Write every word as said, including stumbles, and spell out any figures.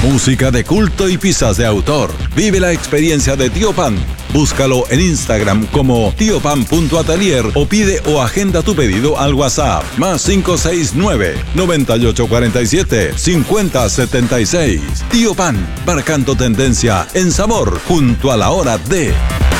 Música de culto y pizzas de autor. Vive la experiencia de Tío Pan. Búscalo en Instagram como tiopan.atelier o pide o agenda tu pedido al WhatsApp más cinco seis nueve, noventa y ocho cuarenta y siete, cincuenta setenta y seis. Tío Pan, marcando tendencia en sabor junto a la hora de...